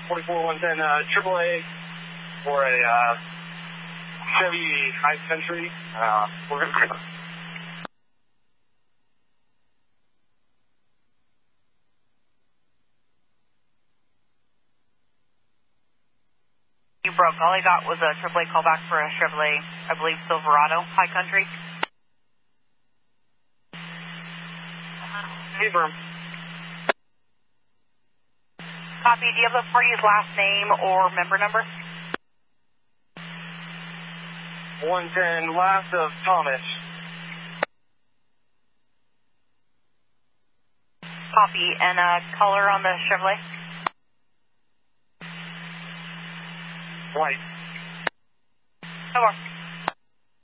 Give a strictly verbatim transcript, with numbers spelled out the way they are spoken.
forty-four one ten, uh, triple A for a uh, Chevy High Century. Uh, we're going to... You broke. All I got was a triple A callback for a Chevrolet, I believe, Silverado High Country. Confirm. Copy. Do you have the party's last name or member number? one ten, last of Thomas. Copy. And uh, color on the Chevrolet? White. Over.